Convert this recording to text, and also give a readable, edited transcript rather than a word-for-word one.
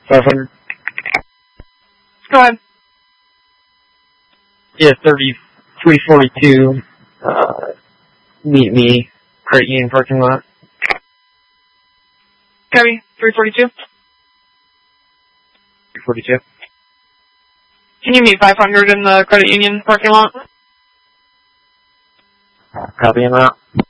500. Go ahead. Yeah, 3342. Meet me, Credit Union parking lot. Copy. 342. 342. Can you meet 500 in the Credit Union parking lot? Copy on that.